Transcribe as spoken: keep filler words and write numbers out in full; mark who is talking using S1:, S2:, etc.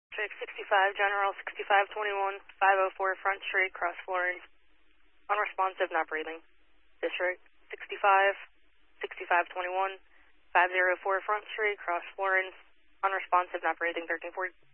S1: District sixty-five, General sixty-five twenty-one, five oh four Front Street, Cross Florence. Unresponsive, not breathing. District sixty-five, sixty-five twenty-one, five oh four Front Street, Cross Florence. Unresponsive, not breathing, thirteen forty.